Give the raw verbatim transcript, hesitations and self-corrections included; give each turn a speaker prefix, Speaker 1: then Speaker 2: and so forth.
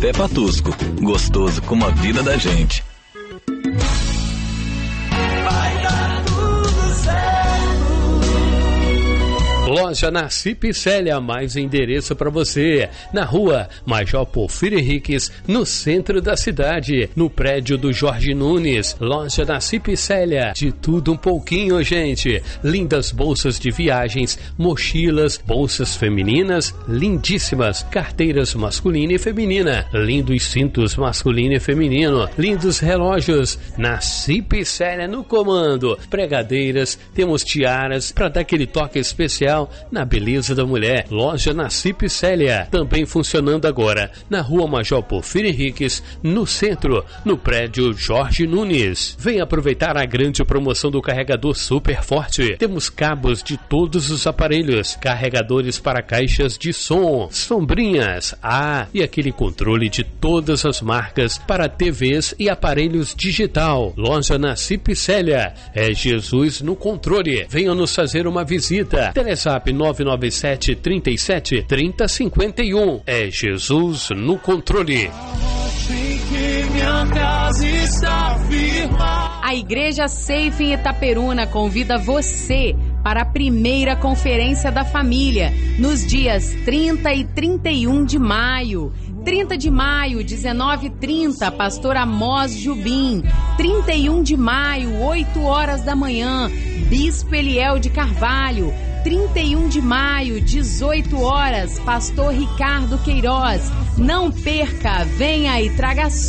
Speaker 1: até Patusco. Gostoso como a vida da gente.
Speaker 2: Vai dar tudo certo.
Speaker 3: Loja Nassip Célia, mais endereço para você. Na rua Major Porfírio Henriques, no centro da cidade, no prédio do Jorge Nunes. Loja Nassip Célia, de tudo um pouquinho, gente. Lindas bolsas de viagens, mochilas, bolsas femininas, lindíssimas, carteiras masculina e feminina, lindos cintos masculino e feminino, lindos relógios. Nassip Célia no comando. Pregadeiras, temos tiaras para dar aquele toque especial na beleza da mulher. Loja Nassip Célia, também funcionando agora na rua Major Porfírio Henriques, no centro, no prédio Jorge Nunes. Venha aproveitar a grande promoção do carregador Super Forte. Temos cabos de todos os aparelhos, carregadores para caixas de som, sombrinhas, ah, e aquele controle de todas as marcas para T Vs e aparelhos digital. Loja Nassip Célia, é Jesus no controle. Venha nos fazer uma visita. Telezap nove nove sete, trinta e sete, trinta, cinquenta e um. É Jesus no controle.
Speaker 4: A Igreja Safe em Itaperuna convida você para a primeira Conferência da Família, nos dias trinta e trinta e um de maio. trinta de maio, dezenove e trinta, Pastor Amós Jubim. trinta e um de maio, oito horas da manhã, Bispo Eliel de Carvalho. trinta e um de maio, dezoito horas, Pastor Ricardo Queiroz. Não perca, venha e traga